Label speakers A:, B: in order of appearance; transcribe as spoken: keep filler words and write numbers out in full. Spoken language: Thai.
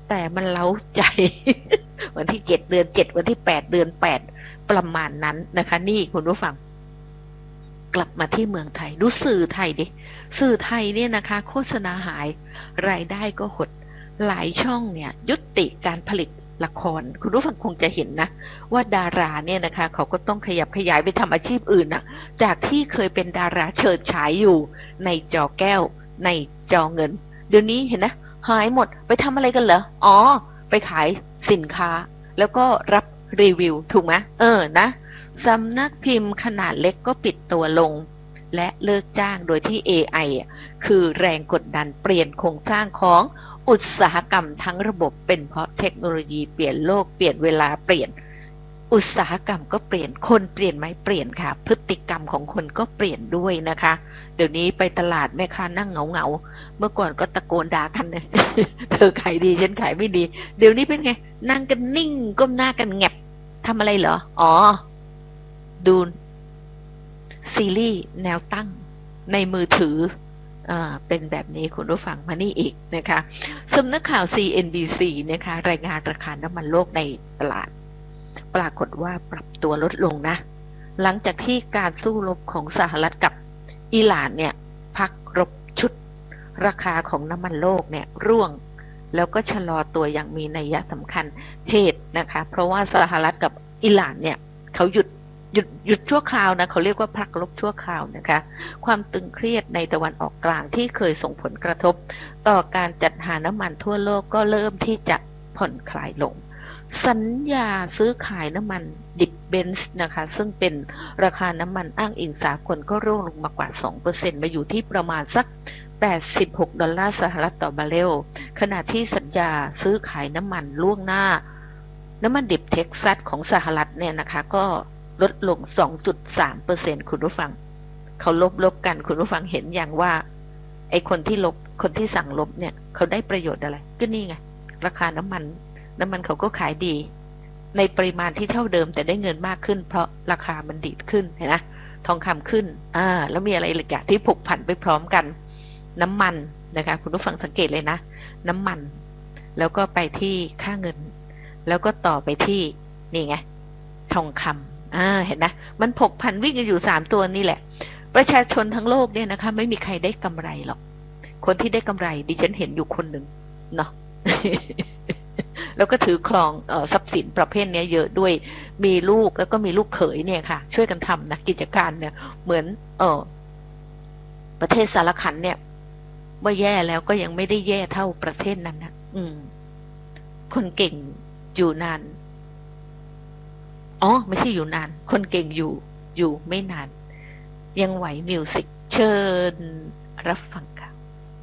A: แต่มันเล้าใจ วันที่เจ็ดเดือนเจ็ดวันที่แปดเดือนแปดประมาณนั้นนะคะนี่คุณผู้ฟังกลับมาที่เมืองไทยดูสื่อไทยดิสื่อไทยเนี่ยนะคะโฆษณาหายรายได้ก็หดหลายช่องเนี่ยยุติการผลิตละครคุณผู้ฟังคงจะเห็นนะว่าดาราเนี่ยนะคะเขาก็ต้องขยับขยายไปทำอาชีพอื่นนะจากที่เคยเป็นดาราเฉิดฉายอยู่ในจอแก้วในจอเงินเดี๋ยวนี้เห็นนะหายหมดไปทำอะไรกันเหรออ๋อไปขายสินค้าแล้วก็รับรีวิวถูกไหมเออนะสำนักพิมพ์ขนาดเล็กก็ปิดตัวลงและเลิกจ้างโดยที่ เอ ไอ คือแรงกดดันเปลี่ยนโครงสร้างของอุตสาหกรรมทั้งระบบเป็นเพราะเทคโนโลยีเปลี่ยนโลกเปลี่ยนเวลาเปลี่ยนอุตสาหกรรมก็เปลี่ยนคนเปลี่ยนไหมเปลี่ยนค่ะพฤติกรรมของคนก็เปลี่ยนด้วยนะคะเดี๋ยวนี้ไปตลาดแม่ค้านั่งเหงาๆเมื่อก่อนก็ตะโกนด่ากันเนี่ย เธอขายดีฉันขายไม่ดีเดี๋ยวนี้เป็นไงนั่งกันนิ่งก้มหน้ากันแงบทำอะไรเหรออ๋อดูซีรีส์แนวตั้งในมือถืออ่าเป็นแบบนี้คุณผู้ฟังมานี่อีกนะคะสำนักข่าว ซี เอ็น บี ซี นะคะรายงานราคาน้ำมันโลกในตลาดปรากฏว่าปรับตัวลดลงนะหลังจากที่การสู้รบของสหรัฐกับอิหร่านเนี่ยพักรบชุดราคาของน้ำมันโลกเนี่ยร่วงแล้วก็ชะลอตัวอย่างมีนัยสำคัญเหตุนะคะเพราะว่าสหรัฐกับอิหร่านเนี่ยเขาหยุดหยุดหยุดชั่วคราวนะเขาเรียกว่าพักรบชั่วคราวนะคะความตึงเครียดในตะวันออกกลางที่เคยส่งผลกระทบต่อการจัดหาน้ำมันทั่วโลกก็เริ่มที่จะผ่อนคลายลงสัญญาซื้อขายน้ำมันดิบเบนซ์นะคะซึ่งเป็นราคาน้ำมันอ้างอิงสากลก็ร่วงลงมากว่า สองเปอร์เซ็นต์ มาอยู่ที่ประมาณสักแปดสิบหกดอลลาร์สหรัฐต่อบาร์เรลขณะที่สัญญาซื้อขายน้ำมันล่วงหน้าน้ำมันดิบเท็กซัสของสหรัฐเนี่ยนะคะก็ลดลง สองจุดสามเปอร์เซ็นต์ คุณผู้ฟังเขาลบลบกันคุณผู้ฟังเห็นอย่างว่าไอ้คนที่ลบคนที่สั่งลบเนี่ยเขาได้ประโยชน์อะไรก็นี่ไงราคาน้ำมันน้ำมันเขาก็ขายดีในปริมาณที่เท่าเดิมแต่ได้เงินมากขึ้นเพราะราคามันดีดขึ้นเห็นไหมทองคำขึ้นอ่าแล้วมีอะไรอีกอย่างที่ผกผันไปพร้อมกันน้ำมันนะคะคุณผู้ฟังสังเกตเลยนะน้ำมันแล้วก็ไปที่ค่าเงินแล้วก็ต่อไปที่นี่ไงทองคำอ่าเห็นนะมันผกผันวิ่งกันอยู่สามตัวนี่แหละประชาชนทั้งโลกเนี่ยนะคะไม่มีใครได้กำไรหรอกคนที่ได้กำไรดิฉันเห็นอยู่คนหนึ่งเนาะ แล้วก็ถือครองเอ่อทรัพย์สินประเภทนี้เยอะด้วยมีลูกแล้วก็มีลูกเขยเนี่ยค่ะช่วยกันทำนะกิจการเนี่ยเหมือนเออประเทศสารคันเนี่ยว่าแย่แล้วก็ยังไม่ได้แย่เท่าประเทศนั้นนะอืมคนเก่งอยู่นานอ๋อไม่ใช่อยู่นานคนเก่งอยู่อยู่ไม่นานยังไหวมิวสิกเชิญรับฟังค่ะ